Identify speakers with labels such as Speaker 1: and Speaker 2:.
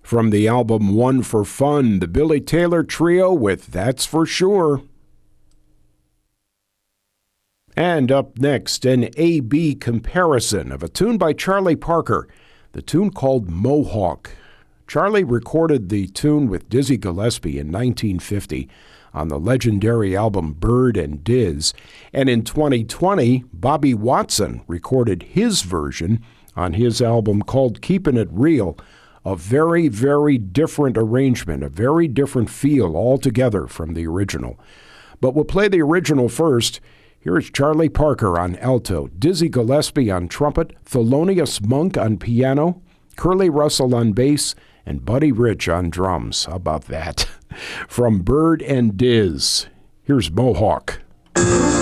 Speaker 1: From the album One for Fun, the Billy Taylor Trio with That's For Sure. And up next, an A-B comparison of a tune by Charlie Parker, the tune called Mohawk. Charlie recorded the tune with Dizzy Gillespie in 1950 on the legendary album Bird and Diz, and in 2020, Bobby Watson recorded his version on his album called Keepin' It Real, a very, very different arrangement, a very different feel altogether from the original. But we'll play the original first. Here's Charlie Parker on alto, Dizzy Gillespie on trumpet, Thelonious Monk on piano, Curly Russell on bass, and Buddy Rich on drums. How about that? From Bird and Diz, here's Mohawk.